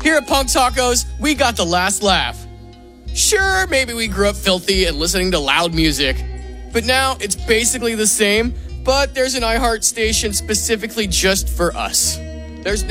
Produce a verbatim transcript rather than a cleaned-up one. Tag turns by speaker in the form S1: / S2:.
S1: Here at Punk Tacos, we got the last laugh. Sure, maybe we grew up filthy and listening to loud music, but now it's basically the same, but there's an iHeart station specifically just for us. There's no